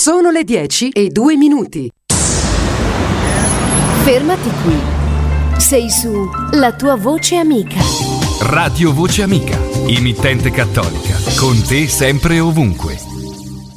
Sono le 10:02. Fermati qui. Sei su La tua voce amica. Radio Voce Amica, emittente cattolica, con te sempre e ovunque.